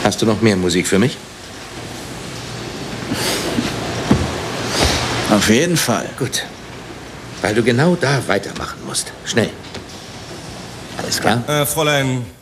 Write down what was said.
Hast du noch mehr Musik für mich? Auf jeden Fall. Gut. Weil du genau da weitermachen musst. Schnell. Alles klar? Fräulein